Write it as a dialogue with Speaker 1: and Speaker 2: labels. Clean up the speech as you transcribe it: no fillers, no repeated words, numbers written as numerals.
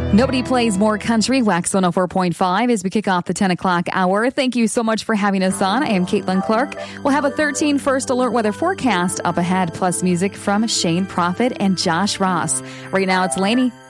Speaker 1: Nobody plays more country. Wax 104.5 as we kick off the 10 o'clock hour. Thank you so much for having us on. I am Caitlin Clark. We'll have a 13 first alert weather forecast up ahead, plus music from Shane Prophet and Josh Ross. Right now, it's Lainey.